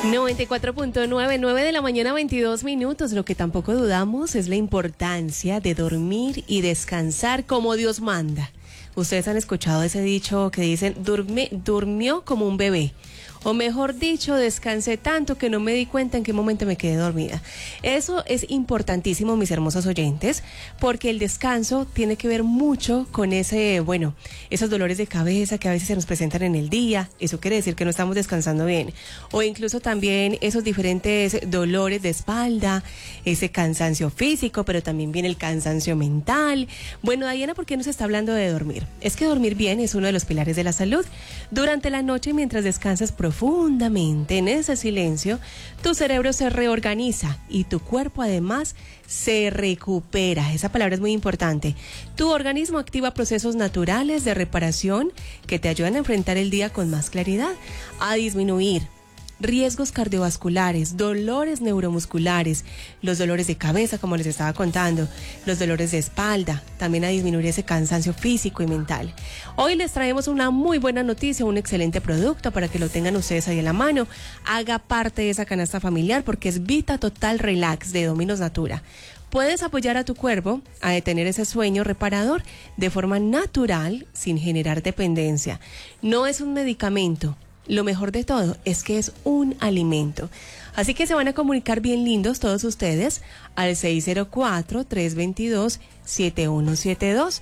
94.9, 9 de la mañana, 22 minutos. Lo que tampoco dudamos es la importancia de dormir y descansar como Dios manda. Ustedes han escuchado ese dicho que dicen, durmió como un bebé. O mejor dicho, descansé tanto que no me di cuenta en qué momento me quedé dormida. Eso es importantísimo, mis hermosos oyentes, porque el descanso tiene que ver mucho con esos dolores de cabeza que a veces se nos presentan en el día. Eso quiere decir que no estamos descansando bien. O incluso también esos diferentes dolores de espalda, ese cansancio físico, pero también viene el cansancio mental. Bueno, Diana, ¿por qué nos está hablando de dormir? Es que dormir bien es uno de los pilares de la salud. Durante la noche, mientras descansas profundamente en ese silencio, tu cerebro se reorganiza y tu cuerpo además se recupera. Esa palabra es muy importante. Tu organismo activa procesos naturales de reparación que te ayudan a enfrentar el día con más claridad, a disminuir riesgos cardiovasculares, dolores neuromusculares, los dolores de cabeza, como les estaba contando, los dolores de espalda, también a disminuir ese cansancio físico y mental. Hoy les traemos una muy buena noticia, un excelente producto para que lo tengan ustedes ahí en la mano. Haga parte de esa canasta familiar porque es Vita Total Relax de Dominos Natura. Puedes apoyar a tu cuerpo a detener ese sueño reparador de forma natural sin generar dependencia. No es un medicamento. Lo mejor de todo es que es un alimento. Así que se van a comunicar bien lindos todos ustedes al 604-322-7172,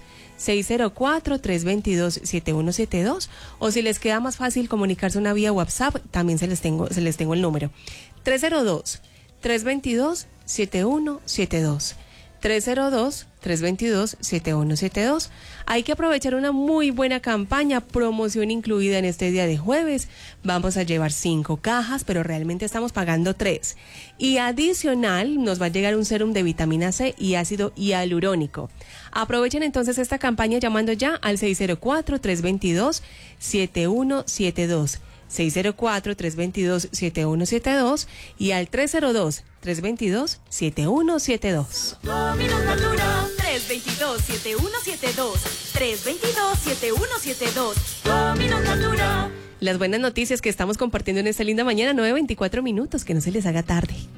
604-322-7172, o si les queda más fácil comunicarse una vía WhatsApp, también se les tengo el número. 302-322-7172. 302-322-7172. Hay que aprovechar una muy buena campaña, promoción incluida en este día de jueves. Vamos a llevar 5 cajas, pero realmente estamos pagando 3. Y adicional nos va a llegar un sérum de vitamina C y ácido hialurónico. Aprovechen entonces esta campaña llamando ya al 604-322-7172. 604-322-7172 y al 302-322-7172. Dominos Natura, 322-7172, 322-7172. Dominos Natura. Las buenas noticias que estamos compartiendo en esta linda mañana, 9:24 minutos, que no se les haga tarde.